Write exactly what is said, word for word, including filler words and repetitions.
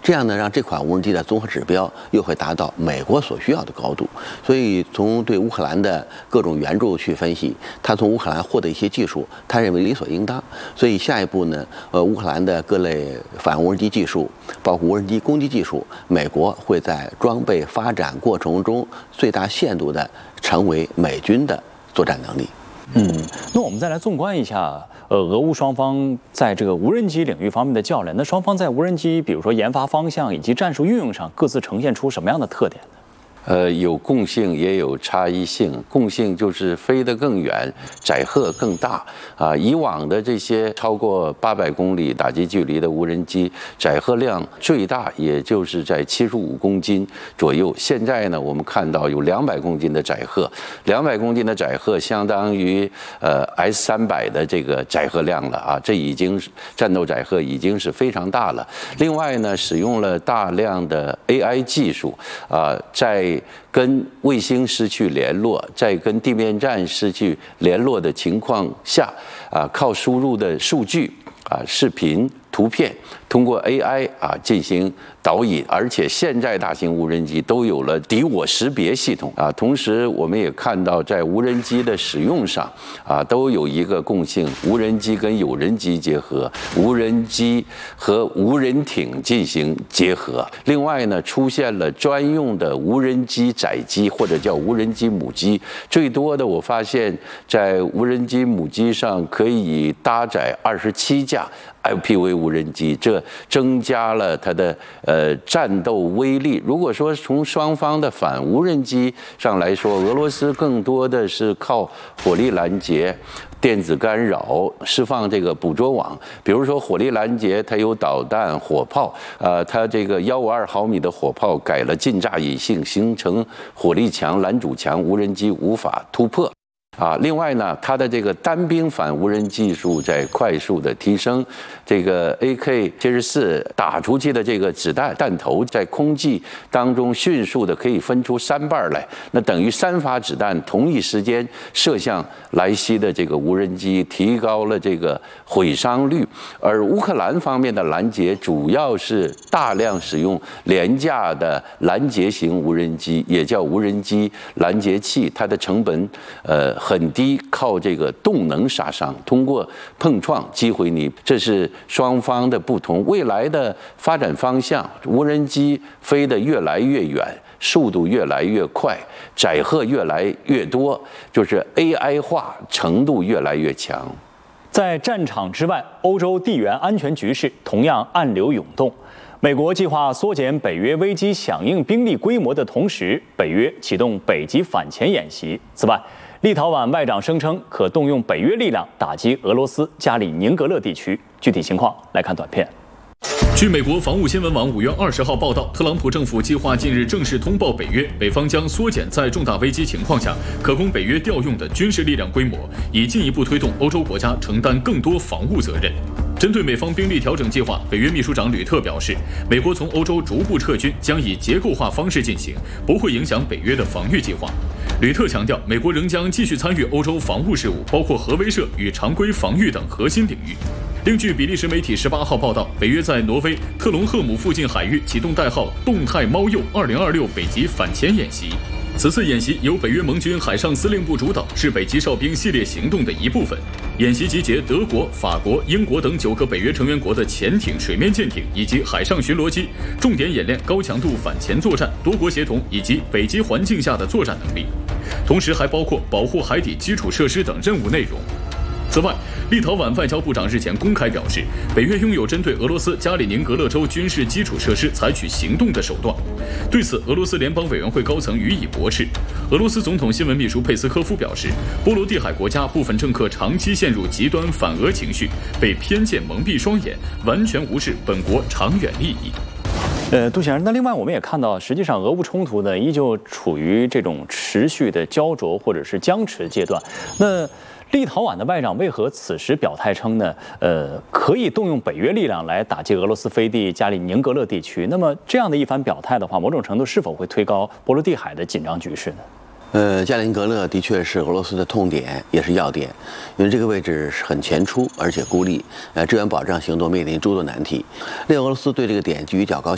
这样呢，让这款无人机的综合指标又会达到美国所需要的高度。所以，从对乌克兰的各种援助去分析，他从乌克兰获得一些技术，他认为理所应当。所以下一步呢，呃，乌克兰的各类反无人机技术，包括无人机攻击技术，美国会在装备发展过程中最大限度地成为美军的作战能力。 嗯，那我们再来纵观一下，呃，俄乌双方在这个无人机领域方面的较量。那双方在无人机，比如说研发方向以及战术运用上，各自呈现出什么样的特点呢？ 呃，有共性也有差异性。共性就是飞得更远，载荷更大啊。以往的这些超过八百公里打击距离的无人机，载荷量最大也就是在七十五公斤左右。现在呢，我们看到有两百公斤的载荷，两百公斤的载荷相当于呃 S 三百的这个载荷量了啊。这已经是战斗载荷已经是非常大了。另外呢，使用了大量的 A I 技术啊，在跟卫星失去联络，在跟地面站失去联络的情况下，啊，靠输入的数据啊、视频、图片，通过 A I 啊进行导引，而且现在大型无人机都有了敌我识别系统啊。同时，我们也看到在无人机的使用上啊，都有一个共性：无人机跟有人机结合，无人机和无人艇进行结合。另外呢，出现了专用的无人机载机或者叫无人机母机。最多的，我发现在无人机母机上可以搭载二十七架 F P V 无人机，这增加了它的呃战斗威力。如果说从双方的反无人机上来说，俄罗斯更多的是靠火力拦截、电子干扰、释放这个捕捉网。比如说火力拦截，它有导弹、火炮，呃，它这个幺五二毫米的火炮改了近炸引信，形成火力墙、拦阻墙，无人机无法突破。啊，另外呢，它的这个单兵反无人技术在快速的提升，这个 A K 七十四打出去的这个子弹弹头在空气当中迅速的可以分出三瓣来，那等于三发子弹同一时间射向来袭的这个无人机，提高了这个毁伤率。而乌克兰方面的拦截主要是大量使用廉价的拦截型无人机，也叫无人机拦截器，它的成本呃。很低，靠这个动能杀伤，通过碰撞击毁你，这是双方的不同。未来的发展方向，无人机飞得越来越远，速度越来越快，载荷越来越多，就是 A I 化程度越来越强。 在战场之外，欧洲地缘安全局势同样暗流涌动。美国计划缩减北约危机响应兵力规模的同时，北约启动北极反潜演习。此外，立陶宛外长声称可动用北约力量打击俄罗斯加里宁格勒地区。具体情况来看短片。 据美国防务新闻网五月二十号报道，特朗普政府计划近日正式通报北约，北方将缩减在重大危机情况下可供北约调用的军事力量规模，以进一步推动欧洲国家承担更多防务责任。针对美方兵力调整计划，北约秘书长吕特表示，美国从欧洲逐步撤军将以结构化方式进行，不会影响北约的防御计划。吕特强调，美国仍将继续参与欧洲防务事务，包括核威慑与常规防御等核心领域。另据比利时媒体十八号报道，北约在挪威特隆赫姆附近海域启动代号“动态猫鼬二零二六”北极反潜演习。此次演习由北约盟军海上司令部主导，是北极哨兵系列行动的一部分。演习集结德国、法国、英国等九个北约成员国的潜艇、水面舰艇以及海上巡逻机，重点演练高强度反潜作战、多国协同以及北极环境下的作战能力，同时还包括保护海底基础设施等任务内容。此外，立陶宛外交部长日前公开表示，北约拥有针对俄罗斯加里宁格勒州军事基础设施采取行动的手段。对此，俄罗斯联邦委员会高层予以驳斥。俄罗斯总统新闻秘书佩斯科夫表示，波罗的海国家部分政客长期陷入极端反俄情绪，被偏见蒙蔽双眼，完全无视本国长远利益。 呃，杜先生，那另外我们也看到，实际上俄乌冲突呢，依旧处于这种持续的焦灼或者是僵持阶段。那立陶宛的外长为何此时表态称呢？呃，可以动用北约力量来打击俄罗斯飞地加里宁格勒地区。那么这样的一番表态的话，某种程度是否会推高波罗的海的紧张局势呢？ 呃，加里宁格勒的确是俄罗斯的痛点，也是要点，因为这个位置是很前出，而且孤立，呃，支援保障行动面临诸多难题。另俄罗斯对这个点给予较高